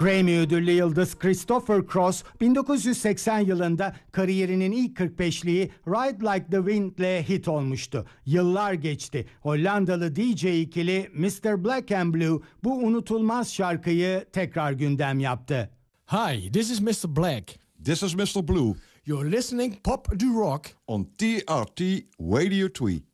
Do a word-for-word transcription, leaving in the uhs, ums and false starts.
Grammy ödüllü yıldız Christopher Cross bin dokuz yüz seksen yılında kariyerinin ilk kırk beşliği Ride Like the Wind ile hit olmuştu. Yıllar geçti. Hollandalı D J ikili mister Black and Blue bu unutulmaz şarkıyı tekrar gündem yaptı. Hi, this is mister Black. This is mister Blue. You're listening Pop du Rock on T R T Radio twee.